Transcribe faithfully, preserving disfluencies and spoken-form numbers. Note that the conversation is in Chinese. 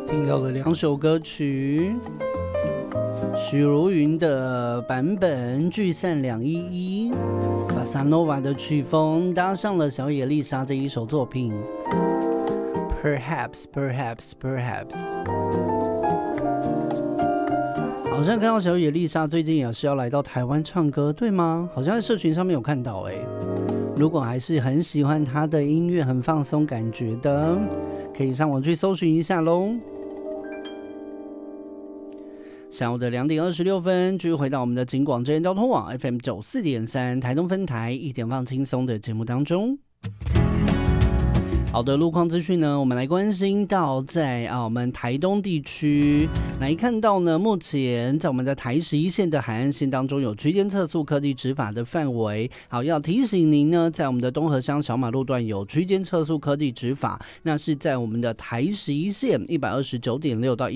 听到的两首歌曲，许茹芸的版本《聚散两依依》，巴萨诺瓦的曲风搭上了小野丽莎这一首作品 Perhaps Perhaps Perhaps。 好像看到小野丽莎最近也是要来到台湾唱歌，对吗？好像在社群上面有看到。哎，如果还是很喜欢她的音乐，很放松感觉的，可以上网去搜寻一下咯。下午的两点二十六分，继续回到我们的警广真人交通网 F M 九四点三台东分台一点放轻松的节目当中。好的，路况资讯呢，我们来关心到在啊我们台东地区来看到呢，目前在我们的台十一线的海岸线当中有区间测速科技执法的范围。好，要提醒您呢，在我们的东河乡小马路段有区间测速科技执法，那是在我们的台十一线一百二十九点六到